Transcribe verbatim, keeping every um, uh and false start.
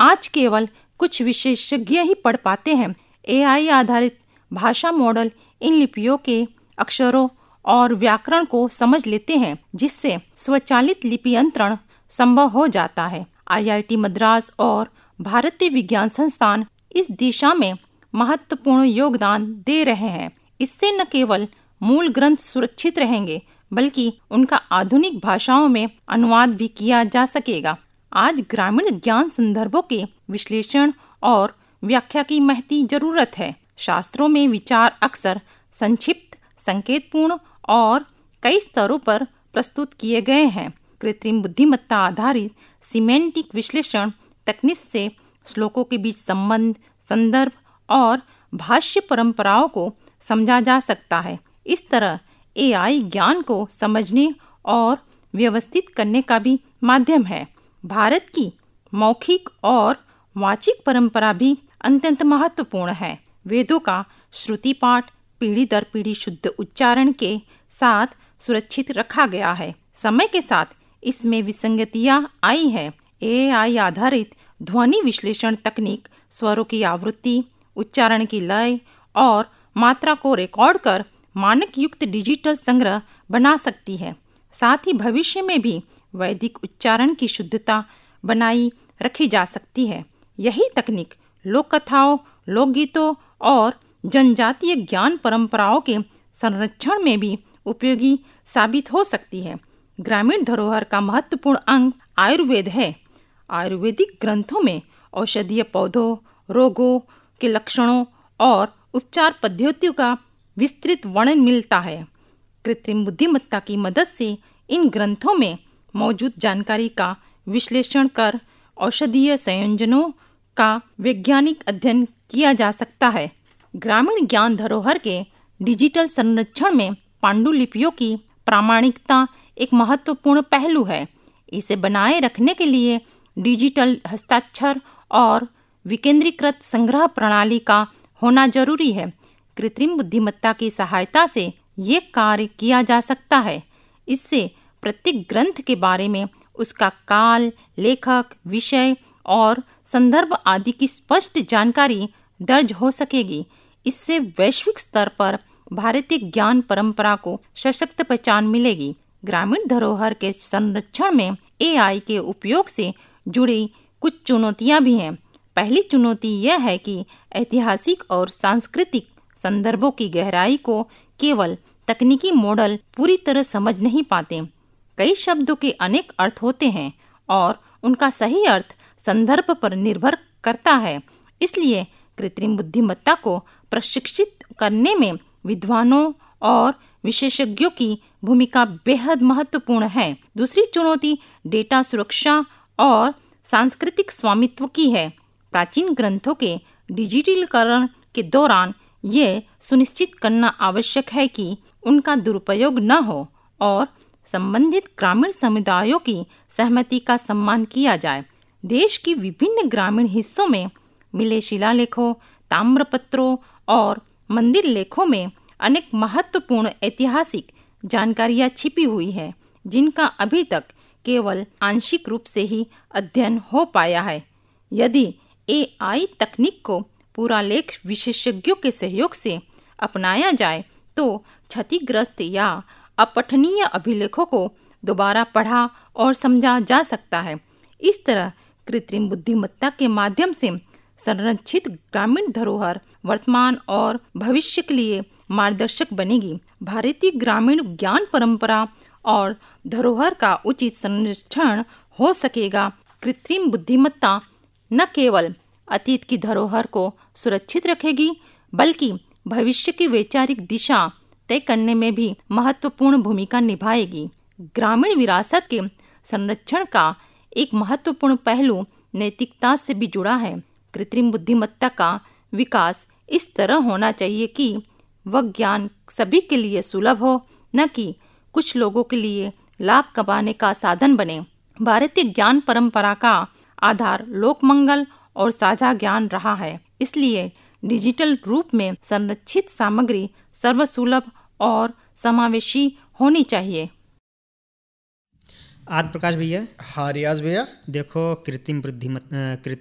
आज केवल कुछ विशेषज्ञ ही पढ़ पाते हैं। एआई आधारित भाषा मॉडल इन लिपियों के अक्षरों और व्याकरण को समझ लेते हैं, जिससे स्वचालित लिपियंत्रण संभव हो जाता है। आईआईटी मद्रास और भारतीय विज्ञान संस्थान इस दिशा में महत्वपूर्ण योगदान दे रहे हैं। इससे न केवल मूल ग्रंथ सुरक्षित रहेंगे, बल्कि उनका आधुनिक भाषाओं में अनुवाद भी किया जा सकेगा। आज ग्रामीण ज्ञान संदर्भों के विश्लेषण और व्याख्या की महती जरूरत है। शास्त्रों में विचार अक्सर संक्षिप्त, संकेतपूर्ण और कई स्तरों पर प्रस्तुत किए गए हैं। कृत्रिम बुद्धिमत्ता आधारित सिमेंटिक विश्लेषण तकनीक से श्लोकों के बीच संबंध, संदर्भ और भाष्य परंपराओं को समझा जा सकता है। इस तरह एआई ज्ञान को समझने और व्यवस्थित करने का भी माध्यम है। भारत की मौखिक और वाचिक परंपरा भी अत्यंत महत्वपूर्ण है। वेदों का श्रुति पाठ पीढ़ी दर पीढ़ी शुद्ध उच्चारण के साथ सुरक्षित रखा गया है। समय के साथ इसमें विसंगतियां आई हैं। एआई आधारित ध्वनि विश्लेषण तकनीक स्वरों की आवृत्ति, उच्चारण की लय और मात्रा को रिकॉर्ड कर मानक युक्त डिजिटल संग्रह बना सकती है। साथ ही भविष्य में भी वैदिक उच्चारण की शुद्धता बनाई रखी जा सकती है। यही तकनीक लोक कथाओं, लोकगीतों और जनजातीय ज्ञान परंपराओं के संरक्षण में भी उपयोगी साबित हो सकती है। ग्रामीण धरोहर का महत्वपूर्ण अंग आयुर्वेद है। आयुर्वेदिक ग्रंथों में औषधीय पौधों, रोगों के लक्षणों और उपचार पद्धतियों का विस्तृत वर्णन मिलता है। कृत्रिम बुद्धिमत्ता की मदद से इन ग्रंथों में मौजूद जानकारी का विश्लेषण कर औषधीय संयोजनों का वैज्ञानिक अध्ययन किया जा सकता है। ग्रामीण ज्ञान धरोहर के डिजिटल संरक्षण में पांडुलिपियों की प्रामाणिकता एक महत्वपूर्ण पहलू है। इसे बनाए रखने के लिए डिजिटल हस्ताक्षर और विकेंद्रीकृत संग्रह प्रणाली का होना जरूरी है। कृत्रिम बुद्धिमत्ता की सहायता से ये कार्य किया जा सकता है। इससे प्रत्येक ग्रंथ के बारे में उसका काल, लेखक, विषय और संदर्भ आदि की स्पष्ट जानकारी दर्ज हो सकेगी। इससे वैश्विक स्तर पर भारतीय ज्ञान परंपरा को सशक्त पहचान मिलेगी। ग्रामीण धरोहर के संरक्षण में एआई के उपयोग से जुड़ी कुछ चुनौतियां भी हैं। पहली चुनौती यह है कि ऐतिहासिक और सांस्कृतिक संदर्भों की गहराई को केवल तकनीकी मॉडल पूरी तरह समझ नहीं पाते। कई शब्दों के अनेक अर्थ होते हैं और उनका सही अर्थ संदर्भ पर निर्भर करता है। इसलिए कृत्रिम बुद्धिमत्ता को प्रशिक्षित करने में विद्वानों और विशेषज्ञों की भूमिका बेहद महत्वपूर्ण है। दूसरी चुनौती डेटा सुरक्षा और सांस्कृतिक स्वामित्व की है। प्राचीन ग्रंथों के डिजिटलीकरण के दौरान ये सुनिश्चित करना आवश्यक है कि उनका दुरुपयोग न हो और संबंधित ग्रामीण समुदायों की सहमति का सम्मान किया जाए। देश की विभिन्न ग्रामीण हिस्सों में मिले शिलालेखों, ताम्रपत्रों और मंदिर लेखों में अनेक महत्वपूर्ण ऐतिहासिक जानकारियां छिपी हुई है, जिनका अभी तक केवल आंशिक रूप से ही अध्ययन हो पाया है। यदि एआई तकनीक को पूरा लेख विशेषज्ञों के सहयोग से अपनाया जाए तो क्षतिग्रस्त या अपठनीय अभिलेखों को दोबारा पढ़ा और समझा जा सकता है। इस तरह कृत्रिम बुद्धिमत्ता के माध्यम से संरक्षित ग्रामीण धरोहर वर्तमान और भविष्य के लिए मार्गदर्शक बनेगी। भारतीय ग्रामीण ज्ञान परंपरा और धरोहर का उचित संरक्षण हो सकेगा। कृत्रिम बुद्धिमत्ता न केवल अतीत की धरोहर को सुरक्षित रखेगी, बल्कि भविष्य की वैचारिक दिशा तय करने में भी महत्वपूर्ण भूमिका निभाएगी। ग्रामीण विरासत के संरक्षण का एक महत्वपूर्ण पहलू नैतिकता से भी जुड़ा है। कृत्रिम बुद्धिमत्ता का विकास इस तरह होना चाहिए कि वह ज्ञान सभी के लिए सुलभ हो, न कि कुछ लोगों के लिए लाभ कमाने का साधन बने। भारतीय ज्ञान परंपरा का आधार लोकमंगल और साझा ज्ञान रहा है। इसलिए डिजिटल रूप में संरक्षित सामग्री सर्वसुलभ और समावेशी होनी चाहिए। आदि प्रकाश भैया। हाँ रियाज भैया। देखो कृत्रिम बुद्धिमत्ता